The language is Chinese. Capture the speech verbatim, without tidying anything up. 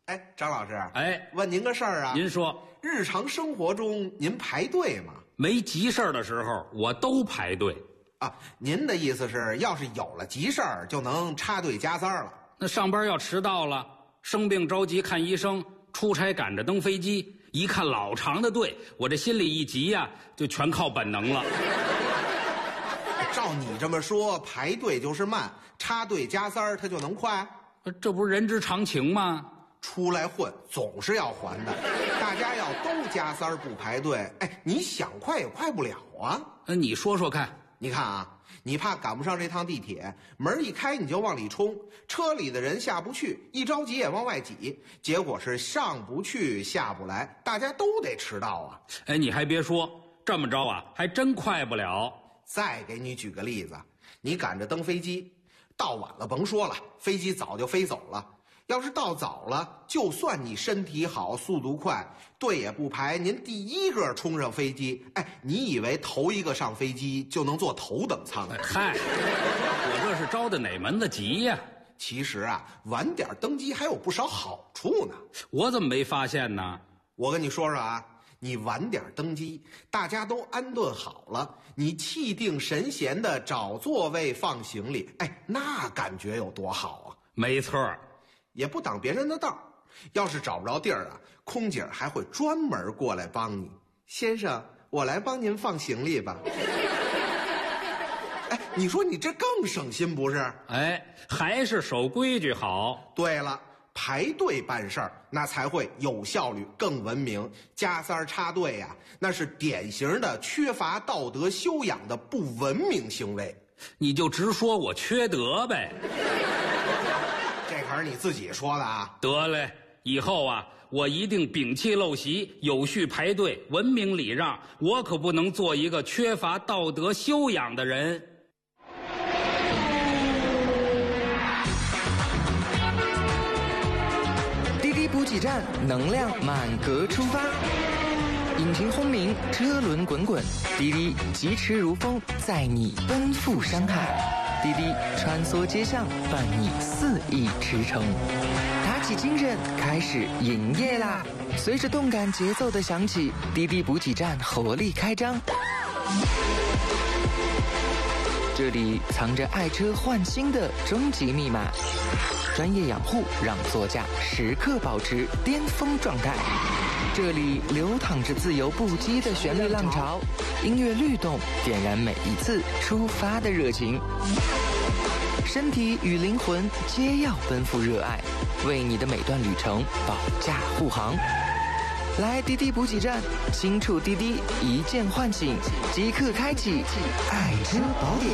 哎，张老师， 哎， 问您个事儿啊。 您说， 日常生活中您排队吗？ 没急事儿的时候，我都排队。 啊，您的意思是，要是有了急事儿，就能插队加塞儿了？ 那上班要迟到了，生病着急看医生，出差赶着登飞机，一看老长的队，我这心里一急呀、啊，就全靠本能了。 照你这么说，排队就是慢，插队加塞儿它就能快？ 这不是人之常情吗？ 出来混总是要还的，大家要都加塞儿不排队，哎，你想快也快不了啊。 那你说说看。 你看啊，你怕赶不上这趟地铁，门一开你就往里冲，车里的人下不去，一着急也往外挤，结果是上不去下不来，大家都得迟到啊。 哎，你还别说，这么着啊，还真快不了。 再给你举个例子，你赶着登飞机，到晚了甭说了，飞机早就飞走了。要是到早了，就算你身体好速度快，队也不排，您第一个冲上飞机，哎，你以为头一个上飞机就能坐头等舱？ 嗨，我这是着的哪门子急呀？ 其实啊，晚点登机还有不少好处呢。 我怎么没发现呢？ 我跟你说说啊，你晚点登机，大家都安顿好了，你气定神闲的找座位放行李，哎，那感觉有多好啊！ 没错， 也不挡别人的道，要是找不着地儿啊，空姐还会专门过来帮你。先生，我来帮您放行李吧。哎，你说你这更省心不是？ 哎，还是守规矩好。 对了，排队办事儿那才会有效率更文明，加塞儿插队呀、啊，那是典型的缺乏道德修养的不文明行为。 你就直说我缺德呗。 这可是你自己说的啊。 得嘞，以后啊，我一定摒弃陋习，有序排队，文明礼让，我可不能做一个缺乏道德修养的人。 滴滴补给站，能量满格出发，引擎轰鸣，车轮滚滚，滴滴疾驰如风，载你奔赴山海。滴滴穿梭街巷，伴你肆意驰骋。打起精神，开始营业啦！随着动感节奏的响起，滴滴补给站活力开张。这里藏着爱车换新的终极密码，专业养护让座驾时刻保持巅峰状态。这里流淌着自由不羁的旋律浪潮，音乐律动点燃每一次出发的热情。身体与灵魂皆要奔赴热爱，为你的每段旅程保驾护航。来滴滴补给站，轻触滴滴，一键唤醒，即刻开启爱车宝典。